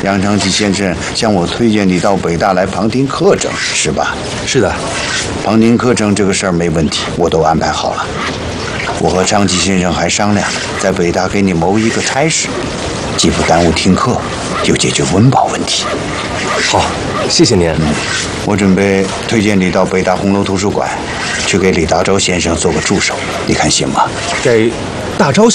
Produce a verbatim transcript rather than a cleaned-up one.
杨长吉先生向我推荐你到北大来旁听课程，是吧？ 是的， 旁听课程这个事儿没问题，我都安排好了。我和长吉先生还商量，在北大给你谋一个差事，既不耽误听课，又解决温饱问题。 好，谢谢您。嗯， 我准备推荐你到北大红楼图书馆，去给李大钊先生做个助手，你看行吗？ 给大钊